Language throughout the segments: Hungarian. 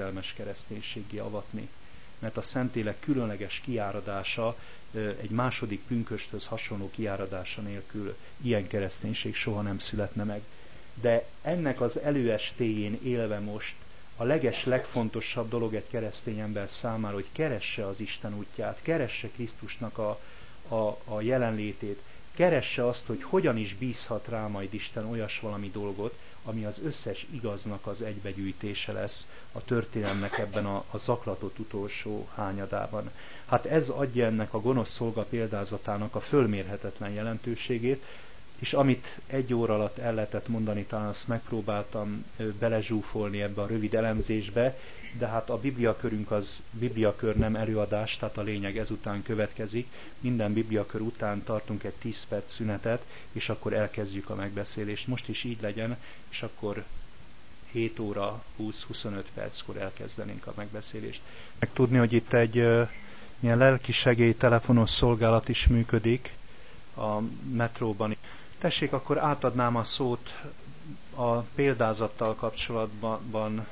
értelmes kereszténységgé avatni. Mert a Szentlélek különleges kiáradása, egy második pünkösthöz hasonló kiáradása nélkül ilyen kereszténység soha nem születne meg. De ennek az előestéjén élve most a legfontosabb dolog egy keresztény ember számára, hogy keresse az Isten útját, keresse Krisztusnak a jelenlétét, keresse azt, hogy hogyan is bízhat rá majd Isten olyas valami dolgot, ami az összes igaznak az egybegyűjtése lesz a történelmnek ebben a zaklatott utolsó hányadában. Hát ez adja ennek a gonosz szolga példázatának a fölmérhetetlen jelentőségét, és amit egy óra alatt el lehetett mondani, talán azt megpróbáltam belezsúfolni ebbe a rövid elemzésbe, de hát a bibliakörünk az bibliakör, nem előadás, tehát a lényeg ezután következik. Minden bibliakör után tartunk egy 10 perc szünetet, és akkor elkezdjük a megbeszélést. Most is így legyen, és akkor 7 óra 20-25 perckor elkezdenénk a megbeszélést. Megtudni, hogy itt egy ilyen lelkisegély telefonos szolgálat is működik a metróban. Tessék, akkor átadnám a szót a példázattal kapcsolatban,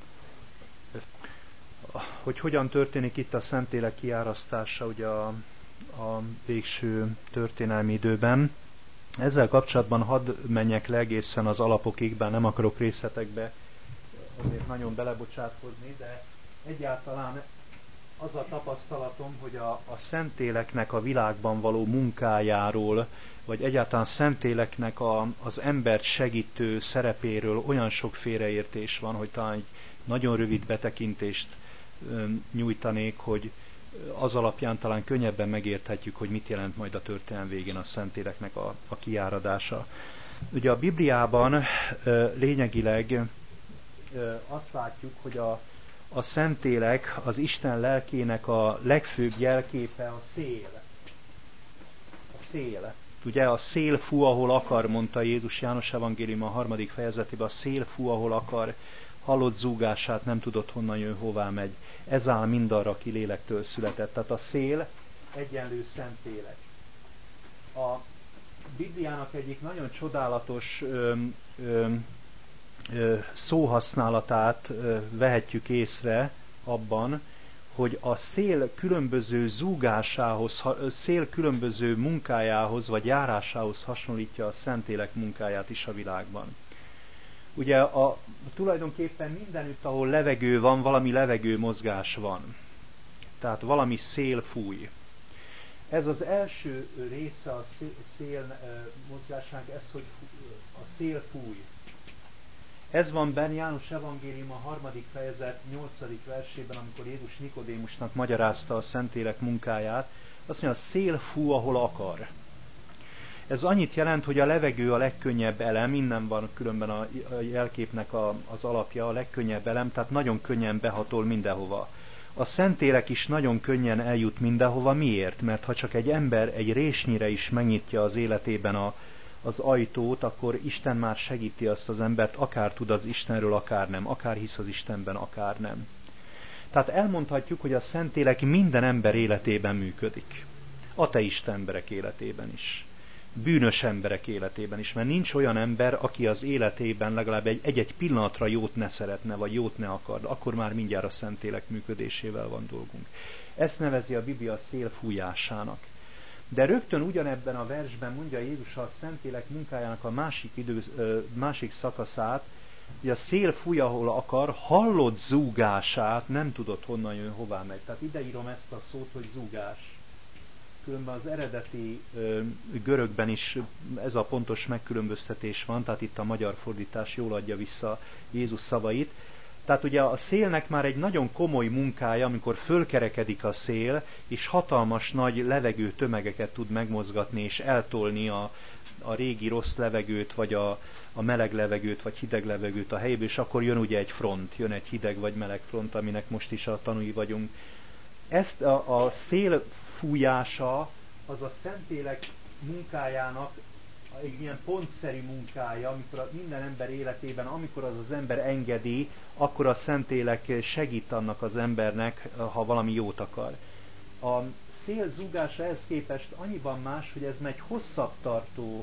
hogy hogyan történik itt a Szentlélek kiárasztása ugye a végső történelmi időben. Ezzel kapcsolatban hadd menjek le egészen az alapokig, bár nem akarok részletekbe azért nagyon belebocsátkozni, de egyáltalán az a tapasztalatom, hogy a Szentléleknek a világban való munkájáról, vagy egyáltalán Szentléleknek az embert segítő szerepéről olyan sok félreértés van, hogy talán egy nagyon rövid betekintést nyújtanék, hogy az alapján talán könnyebben megérthetjük, hogy mit jelent majd a történelem végén a Szentléleknek a kiáradása. Ugye a Bibliában lényegileg azt látjuk, hogy a Szentlélek az Isten lelkének a legfőbb jelképe a szél. A szél. Ugye a szél fú, ahol akar, mondta Jézus János Evangélium a 3. fejezetében, a szél fú, ahol akar, hallott zúgását, nem tudott honnan jön, hová megy. Ez áll mindarra, aki lélektől született. Tehát a szél egyenlő Szentlélek. A Bibliának egyik nagyon csodálatos szóhasználatát vehetjük észre abban, hogy a szél különböző zúgásához, szél különböző munkájához vagy járásához hasonlítja a Szentlélek munkáját is a világban. Ugye tulajdonképpen mindenütt, ahol levegő van, valami levegő mozgás van. Tehát valami szél fúj. Ez az első része a szél mozgásának, ez, hogy a szél fúj. Ez van benne János Evangélium a 3. fejezet 8. versében, amikor Jézus Nikodémusnak magyarázta a Szentlélek munkáját. Azt mondja, a szél fú, ahol akar. Ez annyit jelent, hogy a levegő a legkönnyebb elem, innen van különben a jelképnek az alapja, a legkönnyebb elem, tehát nagyon könnyen behatol mindenhova. A Szentlélek is nagyon könnyen eljut mindenhova. Miért? Mert ha csak egy ember egy résnyire is megnyitja az életében az ajtót, akkor Isten már segíti azt az embert, akár tud az Istenről, akár nem, akár hisz az Istenben, akár nem. Tehát elmondhatjuk, hogy a Szentlélek minden ember életében működik. Ateista emberek életében is. Bűnös emberek életében is, mert nincs olyan ember, aki az életében legalább egy pillanatra jót ne szeretne, vagy jót ne akar, akkor már mindjárt a Szentlélek működésével van dolgunk. Ezt nevezi a Biblia a szél fújásának. De rögtön ugyanebben a versben mondja Jézus a Szentlélek munkájának a másik szakaszát, hogy a szél fúj, ahol akar, hallott zúgását, nem tudott honnan jön, hová megy. Tehát ide írom ezt a szót, hogy zúgás. Különben az eredeti görögben is ez a pontos megkülönböztetés van, tehát itt a magyar fordítás jól adja vissza Jézus szavait. Tehát ugye a szélnek már egy nagyon komoly munkája, amikor fölkerekedik a szél, és hatalmas nagy levegő tömegeket tud megmozgatni, és eltolni a régi rossz levegőt, vagy a meleg levegőt, vagy hideg levegőt a helyéből, és akkor jön ugye egy front, jön egy hideg vagy meleg front, aminek most is a tanúi vagyunk. Ezt a szél fújása az a Szentlélek munkájának egy ilyen pontszerű munkája, amikor minden ember életében, amikor az ember engedi, akkor a Szentlélek segít annak az embernek, ha valami jót akar. A szél zúgása ehhez képest annyiban más, hogy ez egy hosszabb tartó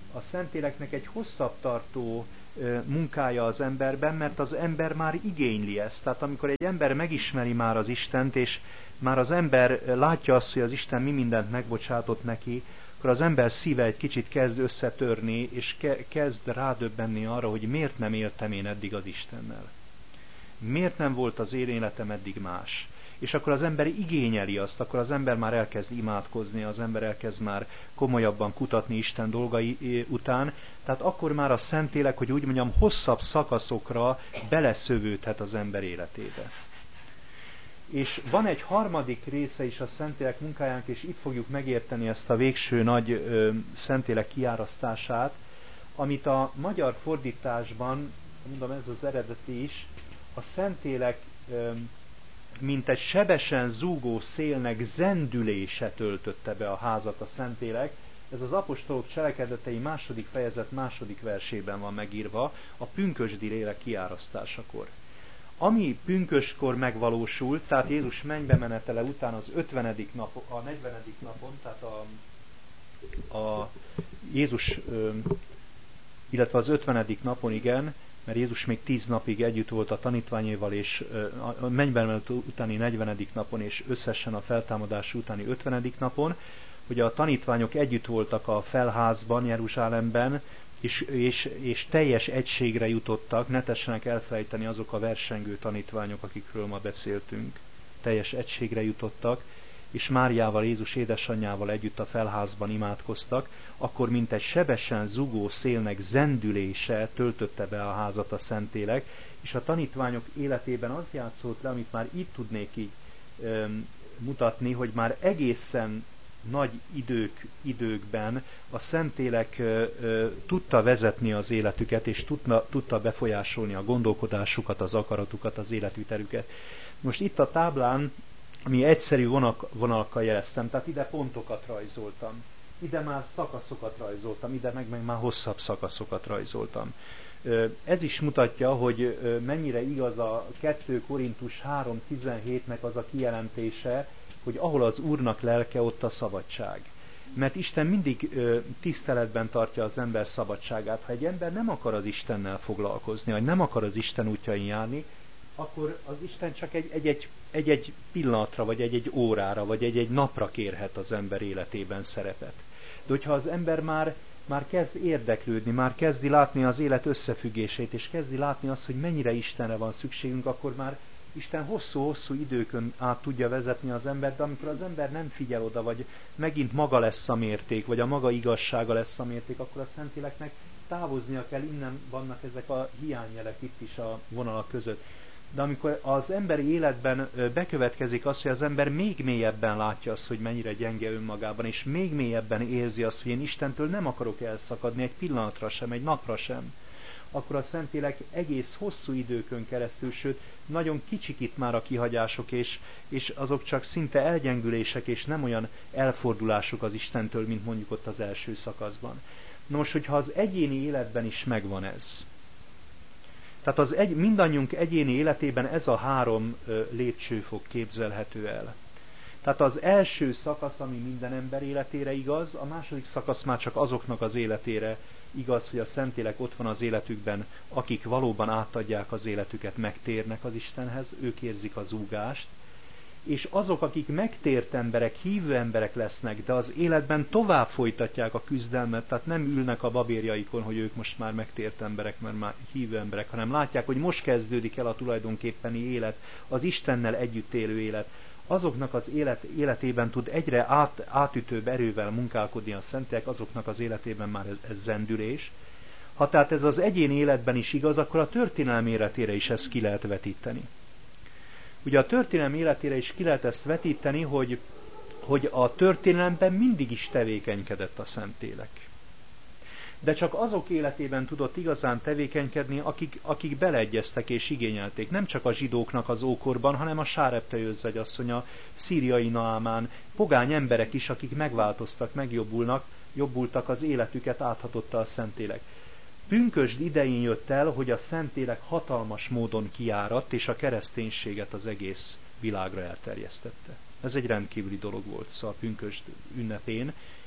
a Szentléleknek egy hosszabb tartó munkája az emberben, mert az ember már igényli ezt. Tehát amikor egy ember megismeri már az Istent, és már az ember látja azt, hogy az Isten mi mindent megbocsátott neki, akkor az ember szíve egy kicsit kezd összetörni, és kezd rádöbbenni arra, hogy miért nem éltem én eddig az Istennel. Miért nem volt az én életem eddig más? És akkor az ember igényeli azt, akkor az ember már elkezd imádkozni, az ember elkezd már komolyabban kutatni Isten dolgai után, tehát akkor már a Szentlélek, hogy úgy mondjam, hosszabb szakaszokra beleszövődhet az ember életébe. És van egy harmadik része is a Szentlélek munkájának, és itt fogjuk megérteni ezt a végső nagy Szentlélek kiárasztását, amit a magyar fordításban, mondom, ez az eredeti is, a Szentlélek mint egy sebesen zúgó szélnek zendülése töltötte be a házat a Szentlélek. Ez az apostolok cselekedetei 2. fejezet 2. versében van megírva, a pünkösdi lélek kiárasztásakor. Ami pünköstkor megvalósult, tehát Jézus mennybe menetele után az 50. nap, a 40. napon, tehát a Jézus, illetve az 50. napon, igen, mert Jézus még 10 napig együtt volt a tanítványaival, és a mennyben menet utáni 40. napon, és összesen a feltámadás utáni 50. napon, hogy a tanítványok együtt voltak a felházban, Jeruzsálemben, és teljes egységre jutottak, ne tessenek elfelejteni azok a versengő tanítványok, akikről ma beszéltünk, teljes egységre jutottak, és Máriával, Jézus édesanyjával együtt a felházban imádkoztak, akkor mint egy sebesen zugó szélnek zendülése töltötte be a házat a Szentlélek, és a tanítványok életében az játszott le, amit már itt tudnék így mutatni, hogy már egészen nagy időkben a Szentlélek tudta vezetni az életüket, és tudta befolyásolni a gondolkodásukat, az akaratukat, az életvitelüket. Most itt a táblán, ami egyszerű vonalakkal jeleztem, tehát ide pontokat rajzoltam, ide már szakaszokat rajzoltam, ide meg már hosszabb szakaszokat rajzoltam. Ez is mutatja, hogy mennyire igaz a 2 Korintus 3:17-nek az a kijelentése, hogy ahol az Úrnak lelke, ott a szabadság. Mert Isten mindig tiszteletben tartja az ember szabadságát. Ha egy ember nem akar az Istennel foglalkozni, vagy nem akar az Isten útjain járni, akkor az Isten csak egy pillanatra, vagy egy órára, vagy egy napra kérhet az ember életében szerepet. De hogyha az ember már kezd érdeklődni, már kezdi látni az élet összefüggését, és kezdi látni azt, hogy mennyire Istenre van szükségünk, akkor már Isten hosszú-hosszú időkön át tudja vezetni az embert, de amikor az ember nem figyel oda, vagy megint maga lesz a mérték, vagy a maga igazsága lesz a mérték, akkor a Szentléleknek távoznia kell, innen vannak ezek a hiányjelek itt is a vonalak között. De amikor az emberi életben bekövetkezik az, hogy az ember még mélyebben látja azt, hogy mennyire gyenge önmagában, és még mélyebben érzi azt, hogy én Istentől nem akarok elszakadni egy pillanatra sem, egy napra sem, akkor a Szentlélek egész hosszú időkön keresztül, sőt, nagyon kicsik itt már a kihagyások, és azok csak szinte elgyengülések, és nem olyan elfordulások az Istentől, mint mondjuk ott az első szakaszban. Na most, hogyha az egyéni életben is megvan ez, tehát mindannyiunk egyéni életében ez a 3 lépcsőfok képzelhető el. Tehát az első szakasz, ami minden ember életére igaz, a második szakasz már csak azoknak az életére igaz, hogy a Szentlélek ott van az életükben, akik valóban átadják az életüket, megtérnek az Istenhez, ők érzik a zúgást, és azok, akik megtért emberek, hívő emberek lesznek, de az életben tovább folytatják a küzdelmet, tehát nem ülnek a babérjaikon, hogy ők most már megtért emberek, mert már hívő emberek, hanem látják, hogy most kezdődik el a tulajdonképpeni élet, az Istennel együtt élő élet. Azoknak az életében tud egyre átütőbb erővel munkálkodni a Szentlélek, azoknak az életében már ez zendülés. Ha tehát ez az egyéni életben is igaz, akkor a történelem életére is ezt ki lehet vetíteni. Ugye a történelem életére is ki lehet ezt vetíteni, hogy a történelemben mindig is tevékenykedett a Szentlélek. De csak azok életében tudott igazán tevékenykedni, akik beleegyeztek és igényelték. Nem csak a zsidóknak az ókorban, hanem a Sáreptai özvegyasszony, a szíriai Naámán, pogány emberek is, akik megváltoztak, megjobbultak, az életüket áthatotta a Szentlélek. Pünkösd idején jött el, hogy a Szentlélek hatalmas módon kiáradt, és a kereszténységet az egész világra elterjesztette. Ez egy rendkívüli dolog volt, szóval a pünkösd ünnepén.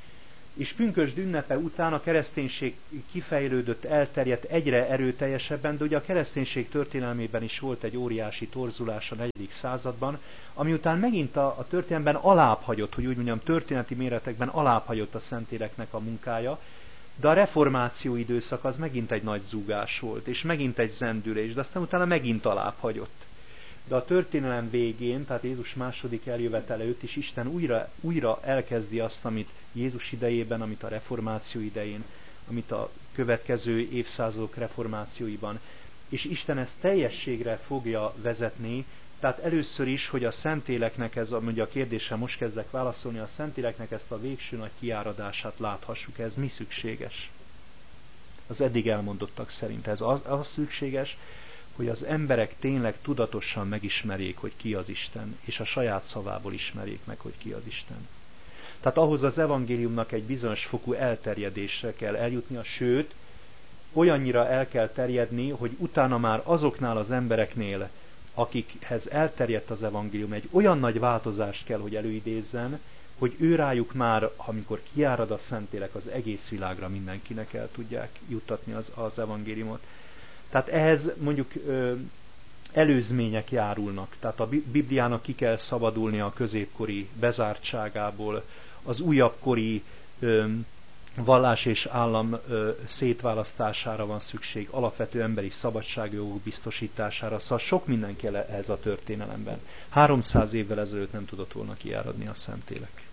És pünkösd ünnepe után a kereszténység kifejlődött, elterjedt egyre erőteljesebben, de ugye a kereszténység történelmében is volt egy óriási torzulás a 4. században, ami után megint a történelemben alábbhagyott, hogy úgy mondjam, történeti méretekben alábbhagyott a Szentléleknek a munkája, de a reformáció időszak az megint egy nagy zúgás volt, és megint egy zendülés, de aztán utána megint alábbhagyott. De a történelem végén, tehát Jézus második eljövetele előtt is Isten újra elkezdi azt, amit Jézus idejében, amit a reformáció idején, amit a következő évszázadok reformációiban. És Isten ezt teljességre fogja vezetni, tehát először is, hogy a Szentléleknek, ez a kérdésre most kezdek válaszolni, a Szentléleknek ezt a végső nagy kiáradását láthassuk, ez mi szükséges? Az eddig elmondottak szerint ez az szükséges, hogy az emberek tényleg tudatosan megismerjék, hogy ki az Isten, és a saját szavából ismerjék meg, hogy ki az Isten. Tehát ahhoz az evangéliumnak egy bizonyos fokú elterjedésre kell eljutnia, sőt, olyannyira el kell terjedni, hogy utána már azoknál az embereknél, akikhez elterjedt az evangélium, egy olyan nagy változást kell, hogy előidézzen, hogy ő rájuk már, amikor kiárad a Szentlélek, az egész világra mindenkinek el tudják juttatni az evangéliumot. Tehát ehhez mondjuk előzmények járulnak. Tehát a Bibliának ki kell szabadulnia a középkori bezártságából, az újabbkori vallás és állam szétválasztására van szükség, alapvető emberi szabadságjogok biztosítására, szóval sok minden kell ehhez a történelemben. 300 évvel ezelőtt nem tudott volna kiáradni a Szentlélek.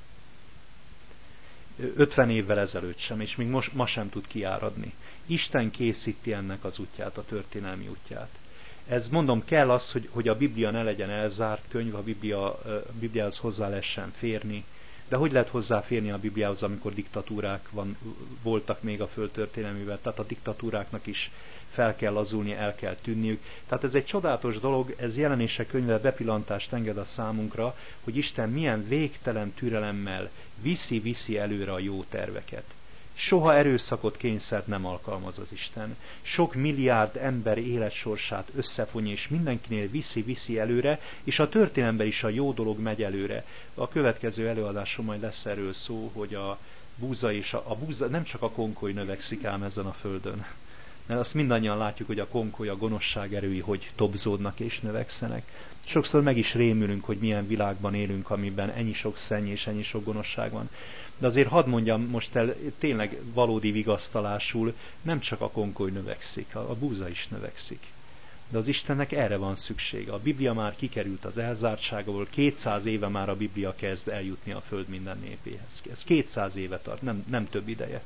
50 évvel ezelőtt sem, és még ma sem tud kiáradni. Isten készíti ennek az útját, a történelmi útját. Ez mondom, kell az, hogy a Biblia ne legyen elzárt könyv, a Bibliához hozzá lehessen férni, de hogy lehet hozzáférni a Bibliához, amikor diktatúrák voltak még a föld történelmében, tehát a diktatúráknak is fel kell lazulni, el kell tűnniük. Tehát ez egy csodálatos dolog, ez Jelenések könyve bepillantást enged a számunkra, hogy Isten milyen végtelen türelemmel viszi előre a jó terveket. Soha erőszakot, kényszert nem alkalmaz az Isten. Sok milliárd ember életsorsát összefonja, és mindenkinél viszi előre, és a történelemben is a jó dolog megy előre. A következő előadáson majd lesz erről szó, hogy a búza és a búza, nem csak a konkoly növekszik ám ezen a földön. Mert azt mindannyian látjuk, hogy a konkoly, a gonoszság erői hogy tobzódnak és növekszenek. Sokszor meg is rémülünk, hogy milyen világban élünk, amiben ennyi sok szenny és ennyi sok gonoszság van. De azért hadd mondjam most el tényleg valódi vigasztalásul, nem csak a konkoly növekszik, a búza is növekszik. De az Istennek erre van szüksége. A Biblia már kikerült az elzártságából, 200 éve már a Biblia kezd eljutni a föld minden népéhez. Ez 200 éve tart, nem több ideje.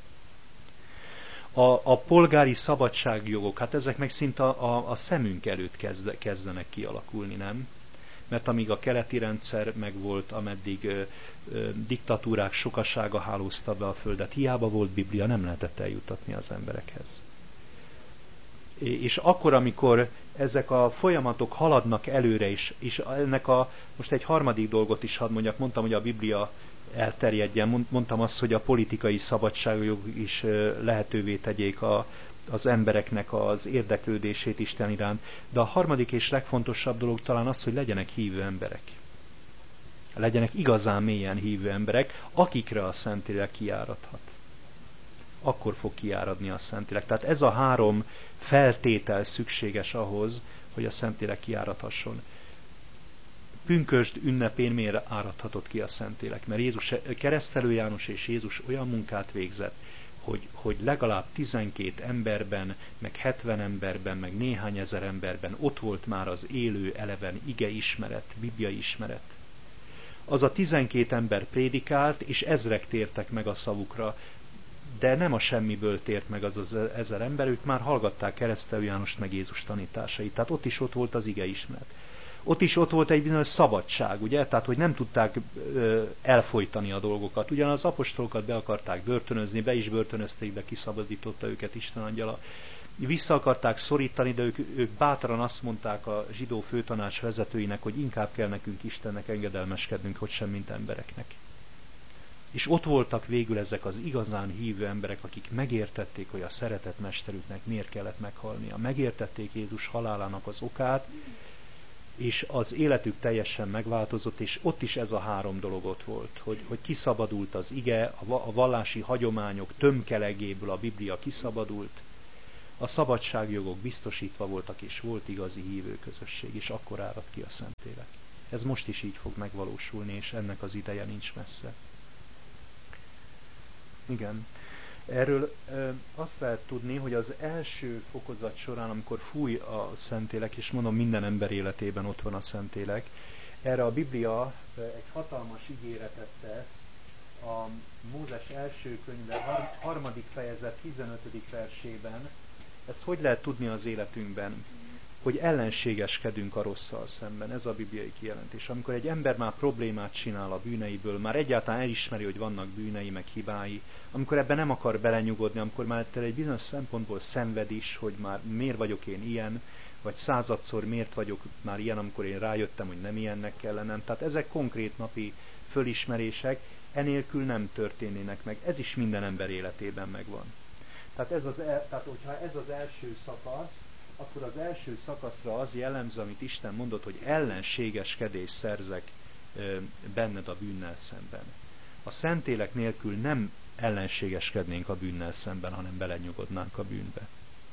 A polgári szabadságjogok, hát ezek meg szinte a szemünk előtt kezdenek kialakulni, nem? Mert amíg a keleti rendszer megvolt, ameddig diktatúrák sokasága hálózta be a földet, hiába volt Biblia, nem lehetett eljutatni az emberekhez. És akkor, amikor ezek a folyamatok haladnak előre is, és ennek most egy harmadik dolgot is hadd mondjak, mondtam, hogy a Biblia elterjedjen, mondtam azt, hogy a politikai szabadságjog is lehetővé tegyék az embereknek az érdeklődését Isten iránt. De a harmadik és legfontosabb dolog talán az, hogy legyenek hívő emberek. Legyenek igazán mélyen hívő emberek, akikre a Szentlélek kiáradhat. Akkor fog kiáradni a Szentlélek. Tehát ez a 3 feltétel szükséges ahhoz, hogy a Szentlélek kiáradhasson. Pünkösd ünnepén miért áradhatott ki a Szentlélek? Mert Keresztelő János és Jézus olyan munkát végzett, hogy legalább 12 emberben, meg 70 emberben, meg néhány ezer emberben ott volt már az élő, eleven ige ismeret, Biblia ismeret. Az a 12 ember prédikált, és ezrek tértek meg a szavukra, de nem a semmiből tért meg az 1000 ember, ők már hallgatták Keresztelő Jánost meg Jézus tanításait, tehát ott volt az ige ismeret. Ott volt egy bizonyos szabadság, ugye? Tehát, hogy nem tudták elfojtani a dolgokat. Ugyan az apostolokat be akarták börtönözni, be is börtönözték, de kiszabadította őket Isten angyala. Vissza akarták szorítani, de ők bátran azt mondták a zsidó főtanács vezetőinek, hogy inkább kell nekünk Istennek engedelmeskednünk, hogy sem mint embereknek. És ott voltak végül ezek az igazán hívő emberek, akik megértették, hogy a szeretett mesterüknek miért kellett meghalnia. Megértették Jézus halálának az okát, és az életük teljesen megváltozott, és ott is ez a három dolog ott volt, hogy kiszabadult az ige, a vallási hagyományok tömkelegéből a Biblia kiszabadult, a szabadságjogok biztosítva voltak, és volt igazi hívőközösség, és akkor árad ki a Szentlélek. Ez most is így fog megvalósulni, és ennek az ideje nincs messze. Igen. Erről azt lehet tudni, hogy az első fokozat során, amikor fúj a Szentlélek, és mondom, minden ember életében ott van a Szentlélek, erre a Biblia egy hatalmas ígéretet tesz a Mózes első könyve 3. fejezet 15. versében. Ezt hogy lehet tudni az életünkben? Hogy ellenségeskedünk a rosszal szemben. Ez a bibliai kijelentés. Amikor egy ember már problémát csinál a bűneiből, már egyáltalán elismeri, hogy vannak bűnei, meg hibái, amikor ebben nem akar belenyugodni, amikor már egy bizonyos szempontból szenved is, hogy már miért vagyok én ilyen, vagy századszor miért vagyok már ilyen, amikor én rájöttem, hogy nem ilyennek kell lennem. Tehát ezek konkrét napi fölismerések, enélkül nem történnének meg. Ez is minden ember életében megvan. Tehát hogyha ez az első szakasz, akkor az első szakaszra az jellemző, amit Isten mondott, hogy ellenségeskedést szerzek benned a bűnnel szemben. A Szentlélek nélkül nem ellenségeskednénk a bűnnel szemben, hanem belenyugodnánk a bűnbe.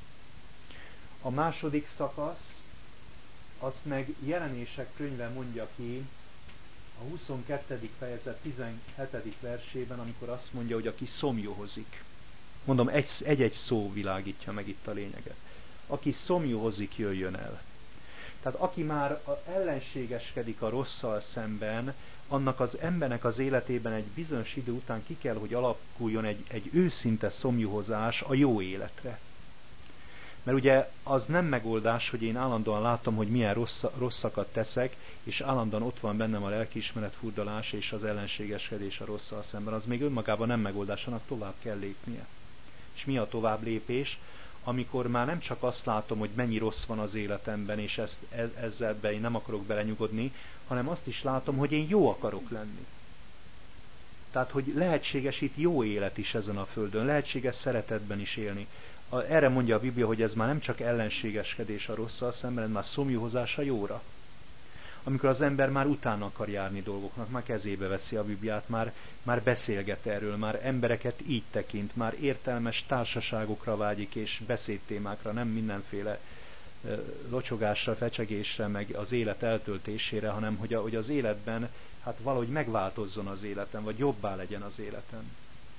A második szakasz, azt meg Jelenések könyve mondja ki a 22. fejezet 17. versében, amikor azt mondja, hogy aki szomjóhozik. Mondom, egy-egy szó világítja meg itt a lényeget. Aki szomjóhozik, jöjjön el. Tehát aki már ellenségeskedik a rosszal szemben, annak az embernek az életében egy bizonyos idő után ki kell, hogy alakuljon egy őszinte szomjuhozás a jó életre. Mert ugye az nem megoldás, hogy én állandóan látom, hogy milyen rosszakat teszek, és állandóan ott van bennem a lelkiismeret furdalás és az ellenségeskedés a rosszal szemben. Az még önmagában nem megoldás, annak tovább kell lépnie. És mi a tovább lépés? Amikor már nem csak azt látom, hogy mennyi rossz van az életemben, és ezzel én nem akarok belenyugodni, hanem azt is látom, hogy én jó akarok lenni. Tehát, hogy lehetséges itt jó élet is ezen a földön, lehetséges szeretetben is élni. Erre mondja a Biblia, hogy ez már nem csak ellenségeskedés a rosszal szemben, ez már szomjuhozás a jóra. Amikor az ember már utána akar járni dolgoknak, már kezébe veszi a Bibliát, már beszélget erről, már embereket így tekint, már értelmes társaságokra vágyik és beszédtémákra, nem mindenféle locsogásra, fecsegésre, meg az élet eltöltésére, hanem hogy az életben hát valahogy megváltozzon az életem, vagy jobbá legyen az életem.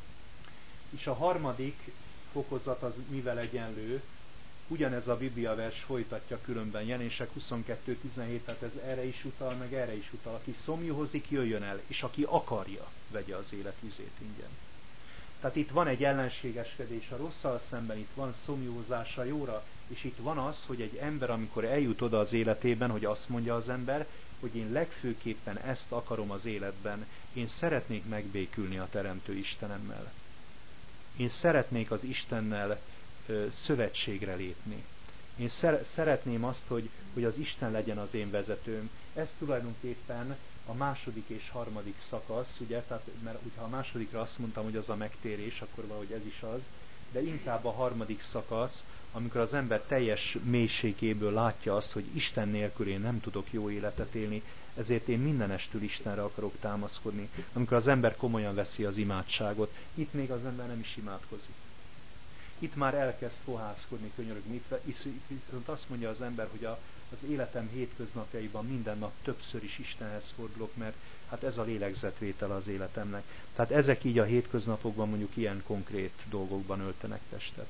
És a harmadik fokozat az mivel egyenlő, ugyanez a Biblia vers folytatja különben, Jelenések 22.17, tehát ez erre is utal, meg erre is utal. Aki szomjuhozik, jöjjön el, és aki akarja, vegye az élet vizét ingyen. Tehát itt van egy ellenségeskedés a rosszal szemben, itt van szomjuhozás a jóra, és itt van az, hogy egy ember, amikor eljut oda az életében, hogy azt mondja az ember, hogy én legfőképpen ezt akarom az életben, én szeretnék megbékülni a Teremtő Istenemmel. Én szeretnék az Istennel szövetségre lépni. Én szeretném azt, hogy az Isten legyen az én vezetőm. Ez tulajdonképpen a második és harmadik szakasz, ugye, tehát, mert ha a másodikra azt mondtam, hogy az a megtérés, akkor valahogy ez is az, de inkább a harmadik szakasz, amikor az ember teljes mélységéből látja azt, hogy Isten nélkül én nem tudok jó életet élni, ezért én mindenestül Istenre akarok támaszkodni. Amikor az ember komolyan veszi az imádságot, itt még az ember nem is imádkozik. Itt már elkezd fohászkodni, könyörögni. Viszont azt mondja az ember, hogy az életem hétköznapjaiban minden nap többször is Istenhez fordulok, mert hát ez a lélegzetvétel az életemnek. Tehát ezek így a hétköznapokban mondjuk ilyen konkrét dolgokban öltenek testet.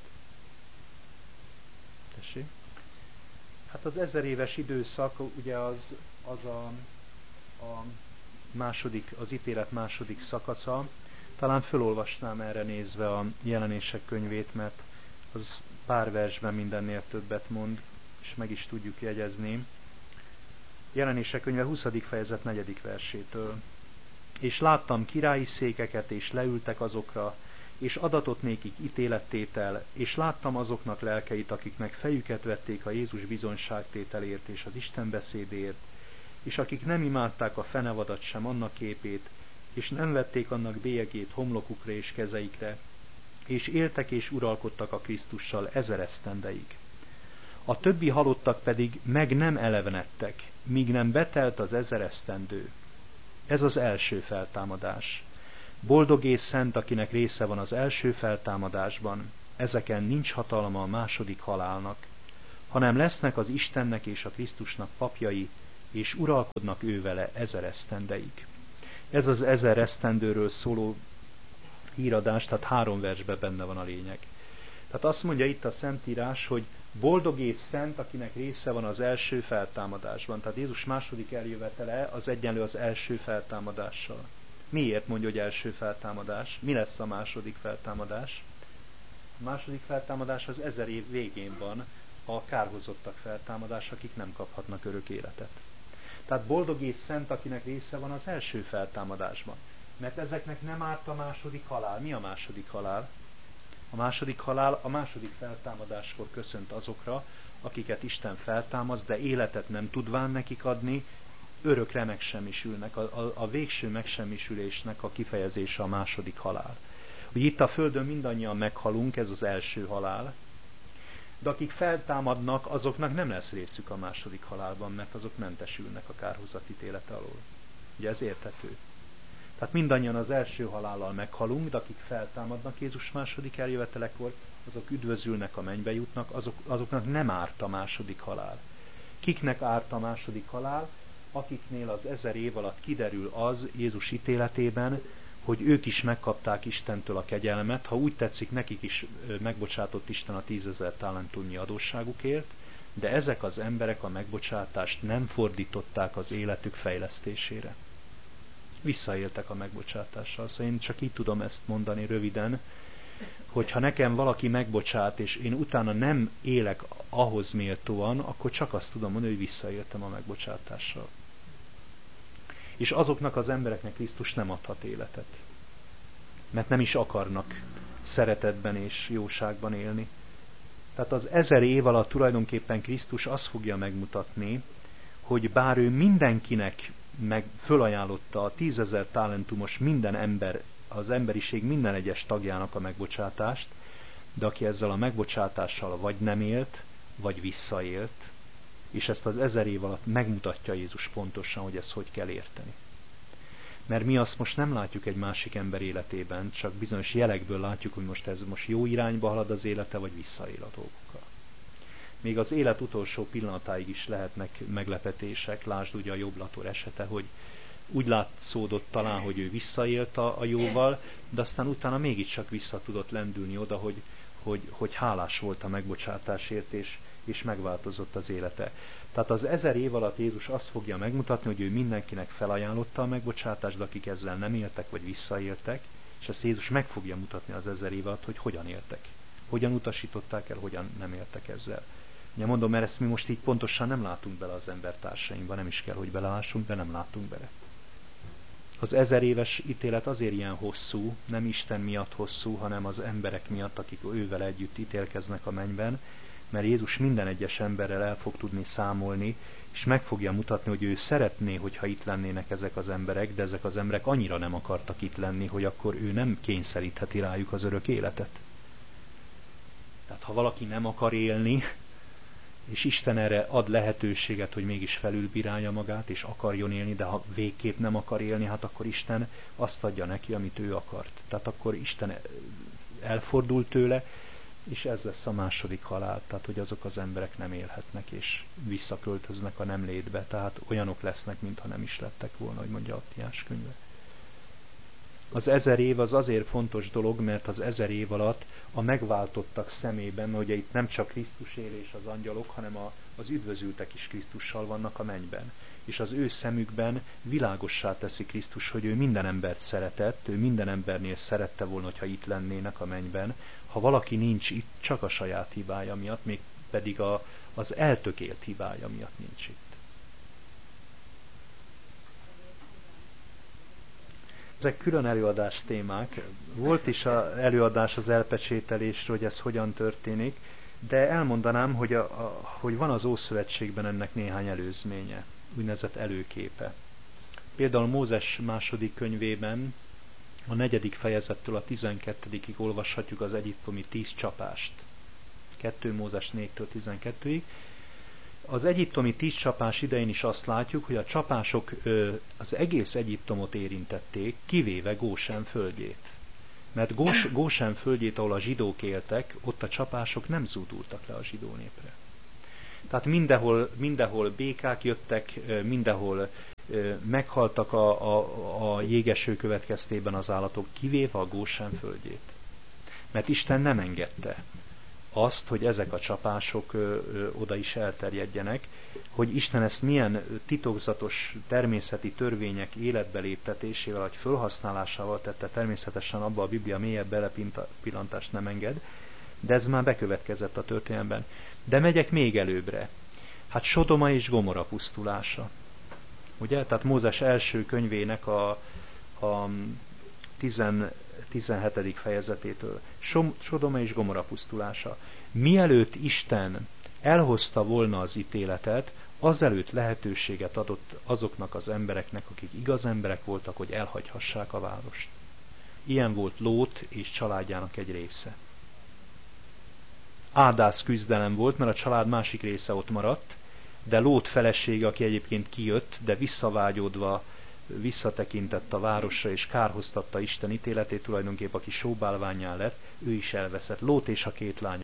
Tessék? Hát az 1000 éves időszak ugye az az ítélet második szakasza. Talán felolvasnám erre nézve a Jelenések könyvét, mert az pár versben mindennél többet mond, és meg is tudjuk jegyezni. Jelenések könyve 20. fejezet 4. versétől. És láttam királyi székeket, és leültek azokra, és adatot nékik ítélettétel, és láttam azoknak lelkeit, akiknek fejüket vették a Jézus bizonyságtételért és az Isten beszédért, és akik nem imádták a fenevadat sem annak képét, és nem vették annak bélyegét homlokukra és kezeikre, és éltek és uralkodtak a Krisztussal 1000 esztendeig. A többi halottak pedig meg nem elevenedtek, míg nem betelt az 1000 esztendő. Ez az első feltámadás. Boldog és szent, akinek része van az első feltámadásban, ezeken nincs hatalma a második halálnak, hanem lesznek az Istennek és a Krisztusnak papjai, és uralkodnak ő vele 1000 esztendeig. Ez az 1000 esztendőről szóló híradás, tehát 3 versben benne van a lényeg. Tehát azt mondja itt a Szentírás, hogy boldog és szent, akinek része van az első feltámadásban. Tehát Jézus második eljövetele az egyenlő az első feltámadással. Miért mondja, hogy első feltámadás? Mi lesz a második feltámadás? A második feltámadás az 1000 év végén van, a kárhozottak feltámadás, akik nem kaphatnak örök életet. Tehát boldog és szent, akinek része van az első feltámadásban. Mert ezeknek nem árt a második halál. Mi a második halál? A második halál a második feltámadáskor köszönt azokra, akiket Isten feltámaszt, de életet nem tudván nekik adni, örökre megsemmisülnek. A végső megsemmisülésnek a kifejezése a második halál. Hogy itt a Földön mindannyian meghalunk, ez az első halál, de akik feltámadnak, azoknak nem lesz részük a második halálban, mert azok mentesülnek a kárhozatítélete alól. Ugye ez érthető. Tehát mindannyian az első halállal meghalunk, de akik feltámadnak Jézus második eljövetelekor, azok üdvözülnek, a mennybe jutnak, azoknak nem árt a második halál. Kiknek árt a második halál? Akiknél az 1000 év alatt kiderül az Jézus ítéletében, hogy ők is megkapták Istentől a kegyelmet, ha úgy tetszik, nekik is megbocsátott Isten a 10 000 talentumnyi adósságukért, de ezek az emberek a megbocsátást nem fordították az életük fejlesztésére. Visszaéltek a megbocsátással. Szóval én csak így tudom ezt mondani röviden, hogy ha nekem valaki megbocsát, és én utána nem élek ahhoz méltóan, akkor csak azt tudom mondani, hogy visszaéltem a megbocsátással. És azoknak az embereknek Krisztus nem adhat életet. Mert nem is akarnak szeretetben és jóságban élni. Tehát az 1000 év alatt tulajdonképpen Krisztus azt fogja megmutatni, hogy bár ő mindenkinek meg fölajánlotta a 10 000 talentumos minden ember, az emberiség minden egyes tagjának a megbocsátást, de aki ezzel a megbocsátással vagy nem élt, vagy visszaélt, és ezt az 1000 év alatt megmutatja Jézus pontosan, hogy ezt hogy kell érteni. Mert mi azt most nem látjuk egy másik ember életében, csak bizonyos jelekből látjuk, hogy most ez most jó irányba halad az élete, vagy visszaél a dolgokkal. Még az élet utolsó pillanatáig is lehetnek meglepetések. Lásd ugye a Jobb Lator esete, hogy úgy látszódott talán, hogy ő visszaélt a jóval, de aztán utána mégiscsak vissza tudott lendülni oda, hogy hálás volt a megbocsátásért, és megváltozott az élete. Tehát az 1000 év alatt Jézus azt fogja megmutatni, hogy ő mindenkinek felajánlotta a megbocsátást, de akik ezzel nem éltek, vagy visszaéltek, és ezt Jézus meg fogja mutatni az 1000 év alatt, hogy hogyan éltek. Hogyan utasították el, hogyan nem éltek ezzel. Ja, mondom, mert ezt mi most így pontosan nem látunk bele az embertársainkba, nem is kell, hogy belelássunk, de nem látunk bele. Az 1000 éves ítélet azért ilyen hosszú, nem Isten miatt hosszú, hanem az emberek miatt, akik ővel együtt ítélkeznek a mennyben, mert Jézus minden egyes emberrel el fog tudni számolni, és meg fogja mutatni, hogy ő szeretné, hogyha itt lennének ezek az emberek, de ezek az emberek annyira nem akartak itt lenni, hogy akkor ő nem kényszerítheti rájuk az örök életet. Tehát ha valaki nem akar élni, és Isten erre ad lehetőséget, hogy mégis felülbírálja magát, és akarjon élni, de ha végképp nem akar élni, hát akkor Isten azt adja neki, amit ő akart. Tehát akkor Isten elfordul tőle, és ez lesz a második halál, tehát hogy azok az emberek nem élhetnek, és visszaköltöznek a nem létbe, tehát olyanok lesznek, mintha nem is lettek volna, hogy mondja Attiás könyve. Az 1000 év az azért fontos dolog, mert az 1000 év alatt a megváltottak szemében, ugye itt nem csak Krisztus él és az angyalok, hanem az üdvözültek is Krisztussal vannak a mennyben. És az ő szemükben világossá teszi Krisztus, hogy ő minden embert szeretett, ő minden embernél szerette volna, hogyha itt lennének a mennyben. Ha valaki nincs itt, csak a saját hibája miatt, még pedig az eltökélt hibája miatt nincs itt. Ezek külön előadás témák. Volt is előadás az elpecsételésről, hogy ez hogyan történik, de elmondanám, hogy van az Ószövetségben ennek néhány előzménye, úgynevezett előképe. Például Mózes második könyvében a 4. fejezettől a 12-ig olvashatjuk az egyiptomi 10 csapást. 2 Mózes 4-től 12-ig. Az egyiptomi 10 csapás idején is azt látjuk, hogy a csapások az egész Egyiptomot érintették, kivéve Gósen földjét. Mert Gósen földjét, ahol a zsidók éltek, ott a csapások nem zúdultak le a zsidó népre. Tehát mindenhol békák jöttek, mindenhol meghaltak a jégeső következtében az állatok, kivéve a Gósen földjét. Mert Isten nem engedte azt, hogy ezek a csapások oda is elterjedjenek, hogy Isten ezt milyen titokzatos természeti törvények életbe léptetésével, vagy felhasználásával tette, természetesen abba a Biblia mélyebb belepillantást nem enged, de ez már bekövetkezett a történelemben. De megyek még előbbre. Hát Sodoma és Gomora pusztulása. Ugye? Tehát Mózes első könyvének a 17. fejezetétől. Sodoma és Gomora pusztulása. Mielőtt Isten elhozta volna az ítéletet, azelőtt lehetőséget adott azoknak az embereknek, akik igaz emberek voltak, hogy elhagyhassák a várost. Ilyen volt Lót és családjának egy része. Ádász küzdelem volt, mert a család másik része ott maradt, de Lót felesége, aki egyébként kijött, de visszavágyódva visszatekintett a városra, és kárhoztatta Isten ítéletét, tulajdonképp aki sóbálvánnyá lett, ő is elveszett. Lót és a 2 lánya